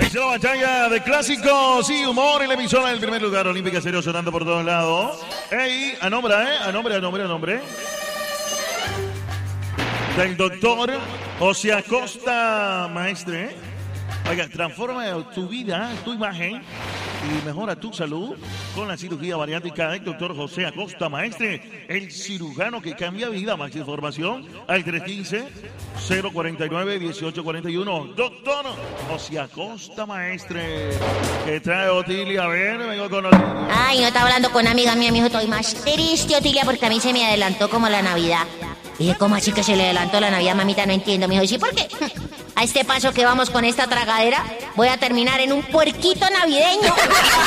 Inicia la batalla de clásicos y humor en la emisora del primer lugar. Olímpica Estéreo sonando por todos lados. ¡Ey! A nombre. Del doctor José Acosta, maestre. Oiga, transforma tu vida, tu imagen y mejora tu salud con la cirugía bariátrica del doctor José Acosta, maestre, el cirujano que cambia vida. Más información al 315-049-1841. Doctor José Acosta, maestre. ¿Qué trae Otilia? A ver, vengo con Otilia. Ay, no está hablando con una amiga mía, mijo, estoy más triste, Otilia, porque a mí se me adelantó como la Navidad. Dije, ¿cómo así que se le adelantó la Navidad, mamita? No entiendo, mijo. ¿Y sí por qué? A este paso que vamos con esta tragadera, voy a terminar en un puerquito navideño.